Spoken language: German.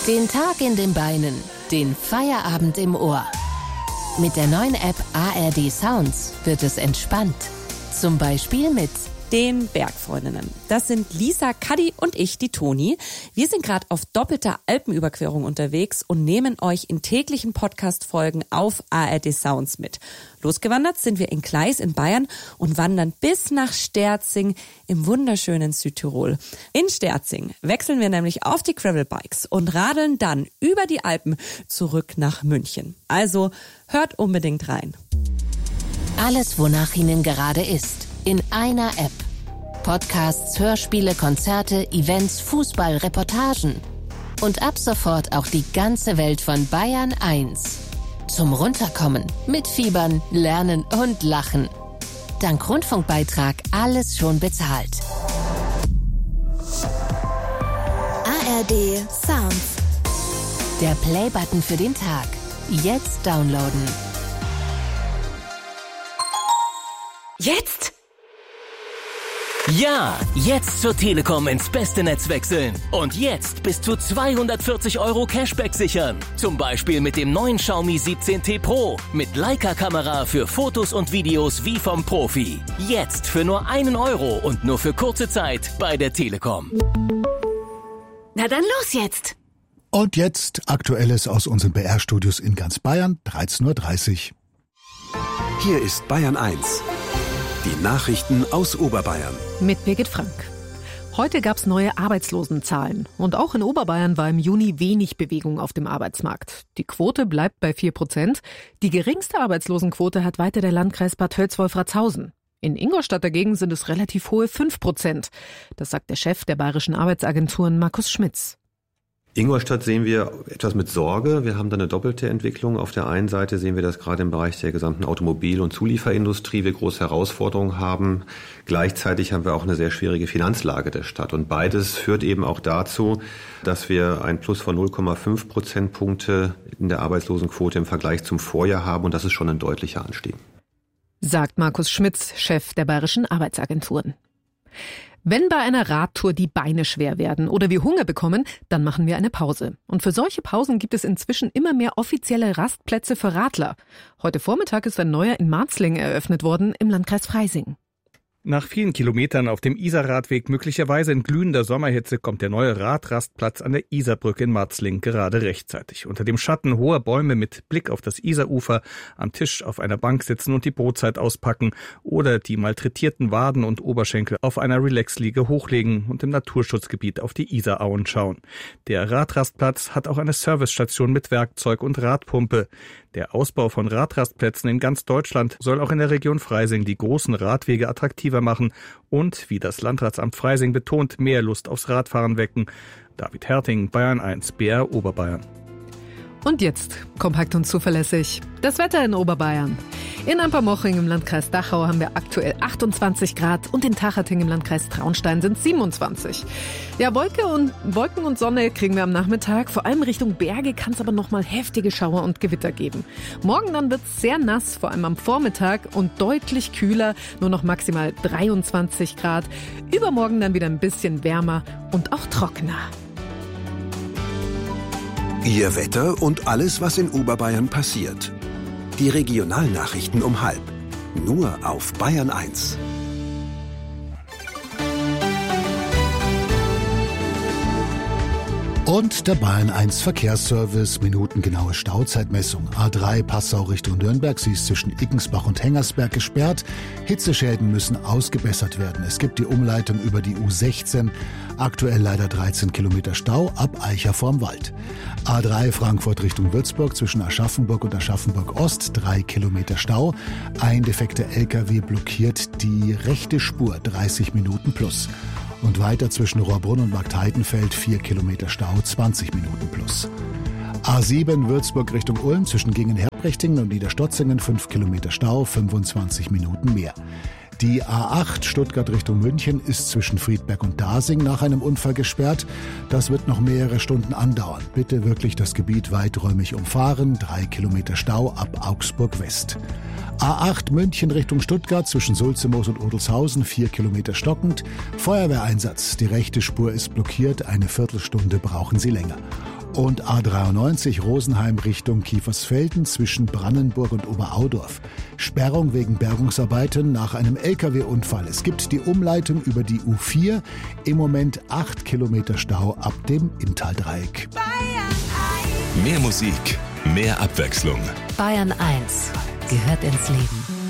Den Tag in den Beinen, den Feierabend im Ohr. Mit der neuen App ARD Sounds wird es entspannt. Zum Beispiel mit den Bergfreundinnen. Das sind Lisa, Kadi und ich, die Toni. Wir sind gerade auf doppelter Alpenüberquerung unterwegs und nehmen euch in täglichen Podcast-Folgen auf ARD Sounds mit. Losgewandert sind wir in Gleis in Bayern und wandern bis nach Sterzing im wunderschönen Südtirol. In Sterzing wechseln wir nämlich auf die Gravelbikes und radeln dann über die Alpen zurück nach München. Also hört unbedingt rein. Alles, wonach Ihnen gerade ist, in einer App. Podcasts, Hörspiele, Konzerte, Events, Fußball, Reportagen. Und ab sofort auch die ganze Welt von Bayern 1. Zum Runterkommen, mitfiebern, lernen und lachen. Dank Rundfunkbeitrag alles schon bezahlt. ARD Sounds. Der Playbutton für den Tag. Jetzt downloaden. Jetzt? Ja, jetzt zur Telekom ins beste Netz wechseln. Und jetzt bis zu 240 € Cashback sichern. Zum Beispiel mit dem neuen Xiaomi 17T Pro. Mit Leica-Kamera für Fotos und Videos wie vom Profi. Jetzt für nur 1 € und nur für kurze Zeit bei der Telekom. Na dann los jetzt. Und jetzt Aktuelles aus unseren BR-Studios in ganz Bayern, 13:30 Uhr. Hier ist Bayern 1. Die Nachrichten aus Oberbayern. Mit Birgit Frank. Heute gab es neue Arbeitslosenzahlen. Und auch in Oberbayern war im Juni wenig Bewegung auf dem Arbeitsmarkt. Die Quote bleibt bei 4%. Die geringste Arbeitslosenquote hat weiter der Landkreis Bad Tölz-Wolfratshausen. In Ingolstadt dagegen sind es relativ hohe 5%. Das sagt der Chef der bayerischen Arbeitsagenturen Markus Schmitz. Ingolstadt sehen wir etwas mit Sorge. Wir haben da eine doppelte Entwicklung. Auf der einen Seite sehen wir, dass gerade im Bereich der gesamten Automobil- und Zulieferindustrie wir große Herausforderungen haben. Gleichzeitig haben wir auch eine sehr schwierige Finanzlage der Stadt. Und beides führt eben auch dazu, dass wir ein Plus von 0,5 Prozentpunkte in der Arbeitslosenquote im Vergleich zum Vorjahr haben. Und das ist schon ein deutlicher Anstieg. Sagt Markus Schmitz, Chef der bayerischen Arbeitsagenturen. Wenn bei einer Radtour die Beine schwer werden oder wir Hunger bekommen, dann machen wir eine Pause. Und für solche Pausen gibt es inzwischen immer mehr offizielle Rastplätze für Radler. Heute Vormittag ist ein neuer in Marzling eröffnet worden im Landkreis Freising. Nach vielen Kilometern auf dem Isarradweg, möglicherweise in glühender Sommerhitze, kommt der neue Radrastplatz an der Isarbrücke in Marzling gerade rechtzeitig. Unter dem Schatten hoher Bäume mit Blick auf das Isarufer, am Tisch auf einer Bank sitzen und die Brotzeit auspacken oder die malträtierten Waden und Oberschenkel auf einer Relaxliege hochlegen und im Naturschutzgebiet auf die Isarauen schauen. Der Radrastplatz hat auch eine Servicestation mit Werkzeug und Radpumpe. Der Ausbau von Radrastplätzen in ganz Deutschland soll auch in der Region Freising die großen Radwege attraktiver machen und, wie das Landratsamt Freising betont, mehr Lust aufs Radfahren wecken. David Herting, Bayern 1, BR Oberbayern. Und jetzt, kompakt und zuverlässig, das Wetter in Oberbayern. In Ampermoching im Landkreis Dachau haben wir aktuell 28 Grad und in Tachating im Landkreis Traunstein sind 27. Ja, Wolken und Sonne kriegen wir am Nachmittag. Vor allem Richtung Berge kann es aber nochmal heftige Schauer und Gewitter geben. Morgen dann wird es sehr nass, vor allem am Vormittag und deutlich kühler, nur noch maximal 23 Grad. Übermorgen dann wieder ein bisschen wärmer und auch trockener. Ihr Wetter und alles, was in Oberbayern passiert. Die Regionalnachrichten um 12:30. Nur auf Bayern 1. Und der Bayern 1 Verkehrsservice, minutengenaue Stauzeitmessung. A3 Passau Richtung Nürnberg, sie ist zwischen Iggensbach und Hengersberg gesperrt. Hitzeschäden müssen ausgebessert werden. Es gibt die Umleitung über die U16, aktuell leider 13 Kilometer Stau ab Eicher vorm Wald. A3 Frankfurt Richtung Würzburg, zwischen Aschaffenburg und Aschaffenburg Ost, 3 Kilometer Stau. Ein defekter LKW blockiert die rechte Spur, 30 Minuten plus. Und weiter zwischen Rohrbrunn und Marktheidenfeld 4 Kilometer Stau, 20 Minuten plus. A7 Würzburg Richtung Ulm zwischen Gingen-Herbrechting und Niederstotzingen 5 Kilometer Stau, 25 Minuten mehr. Die A8 Stuttgart Richtung München ist zwischen Friedberg und Dasing nach einem Unfall gesperrt. Das wird noch mehrere Stunden andauern. Bitte wirklich das Gebiet weiträumig umfahren. 3 Kilometer Stau ab Augsburg West. A8 München Richtung Stuttgart zwischen Sulzemoos und Odelshausen 4 Kilometer stockend. Feuerwehreinsatz. Die rechte Spur ist blockiert. Eine Viertelstunde brauchen Sie länger. Und A93 Rosenheim Richtung Kiefersfelden zwischen Brannenburg und Oberaudorf. Sperrung wegen Bergungsarbeiten nach einem LKW-Unfall. Es gibt die Umleitung über die U4. Im Moment 8 Kilometer Stau ab dem Inntal-Dreieck. Mehr Musik, mehr Abwechslung. Bayern 1 gehört ins Leben.